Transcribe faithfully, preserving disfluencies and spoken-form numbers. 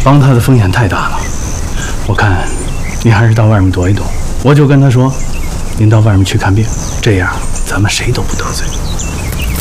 帮他的风险太大了。我看您还是到外面躲一躲。我就跟他说，您到外面去看病，这样咱们谁都不得罪。